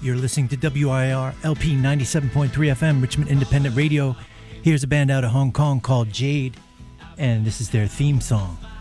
You're listening to WIR LP 97.3 FM, Richmond Independent Radio. Here's a band out of Hong Kong called Jade, and this is their theme song.